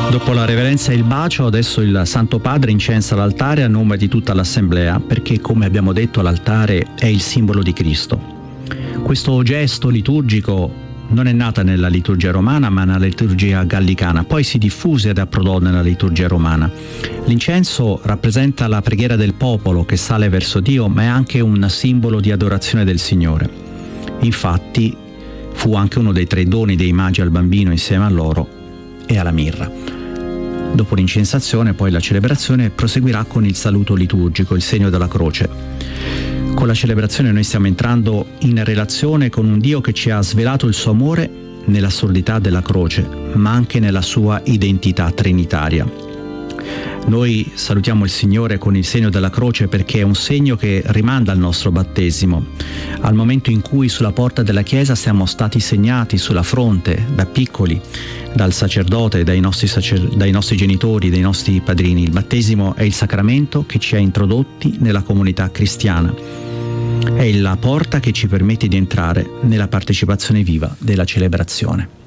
Dopo la reverenza e il bacio, adesso il Santo Padre incensa l'altare a nome di tutta l'Assemblea, perché, come abbiamo detto, l'altare è il simbolo di Cristo. Questo gesto liturgico non è nata nella liturgia romana, ma nella liturgia gallicana, poi si diffuse ed approdò nella liturgia romana. L'incenso rappresenta la preghiera del popolo che sale verso Dio, ma è anche un simbolo di adorazione del Signore. Infatti, fu anche uno dei 3 doni dei magi al bambino insieme a loro e alla mirra. Dopo l'incensazione, poi la celebrazione proseguirà con il saluto liturgico, il segno della croce. Con la celebrazione noi stiamo entrando in relazione con un Dio che ci ha svelato il suo amore nell'assurdità della croce, ma anche nella sua identità trinitaria. Noi salutiamo il Signore con il segno della croce perché è un segno che rimanda al nostro battesimo, al momento in cui sulla porta della chiesa siamo stati segnati sulla fronte da piccoli, dal sacerdote, dai nostri genitori, dai nostri padrini. Il battesimo è il sacramento che ci ha introdotti nella comunità cristiana. È la porta che ci permette di entrare nella partecipazione viva della celebrazione.